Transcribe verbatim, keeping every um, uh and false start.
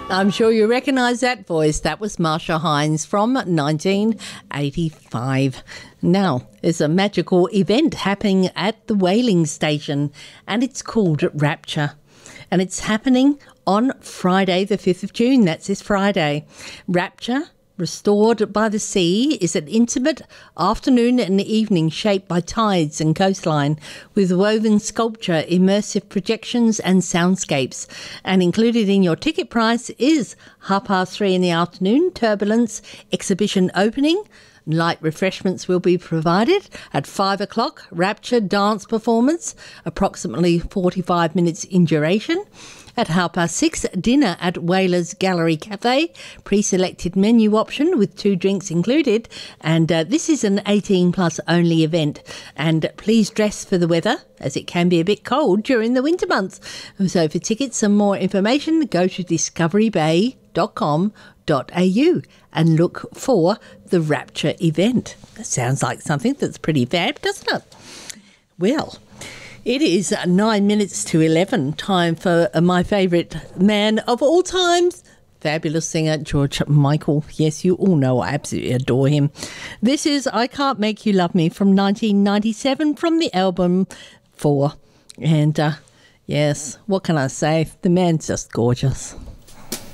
I'm sure you recognise that voice. That was Marsha Hines from nineteen eighty-five. Now, there's a magical event happening at the whaling station, and it's called Rapture. And it's happening on Friday, the fifth of June. That's this Friday. Rapture, Restored by the Sea, is an intimate afternoon and evening shaped by tides and coastline, with woven sculpture, immersive projections and soundscapes. And included in your ticket price is half past three in the afternoon, turbulence, exhibition opening. Light refreshments will be provided at five o'clock. Rapture dance performance, approximately forty-five minutes in duration. At half past six, dinner at Whalers Gallery Cafe, pre-selected menu option with two drinks included. And uh, this is an eighteen plus only event. And please dress for the weather, as it can be a bit cold during the winter months. So for tickets and more information, go to discovery bay dot com dot a u and look for the Rapture event. That sounds like something that's pretty fab, doesn't it? Well, it is nine minutes to eleven, time for my favourite man of all times, fabulous singer George Michael. Yes, you all know I absolutely adore him. This is I Can't Make You Love Me from nineteen ninety-seven from the album Four. And uh, yes, what can I say? The man's just gorgeous.